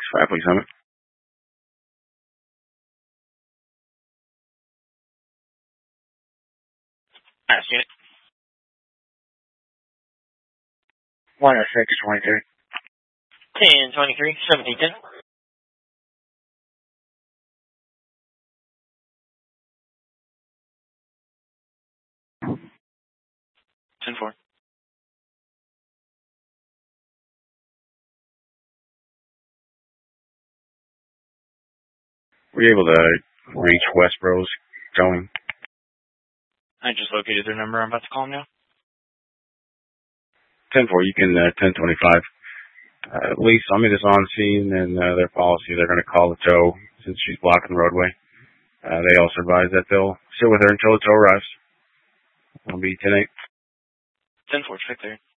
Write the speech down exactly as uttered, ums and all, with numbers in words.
Five, please, Summit. Pass unit. one oh six, twenty-three. ten twenty-three, seventeen ten. ten four. Were you able to reach Westboro's going? I just located their number. I'm about to call them now. ten four, you can, uh, ten twenty-five. Uh, at least, I'll meet us on scene and uh, their policy. They're going to call the tow since she's blocking the roadway. Uh, they also advise that they'll sit with her until the tow arrives. It'll be ten eight. ten four, check there.